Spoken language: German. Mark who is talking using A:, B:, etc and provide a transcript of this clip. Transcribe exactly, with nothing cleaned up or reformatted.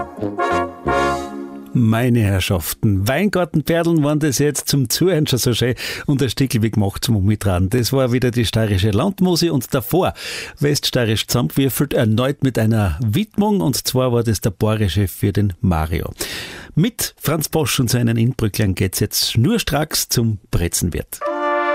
A: Meine Herrschaften, Weingartenperlen waren das jetzt zum Zuhören schon so schön und ein Stückchen wie gemacht zum Umtragen. Das war wieder die steirische Landmuse und davor weststeirisch zusammengewürfelt, erneut mit einer Widmung, und zwar war das der Bayerische für den Mario. Mit Franz Bosch und seinen Inbrücklern geht's jetzt schnurstracks zum Brezenwirt.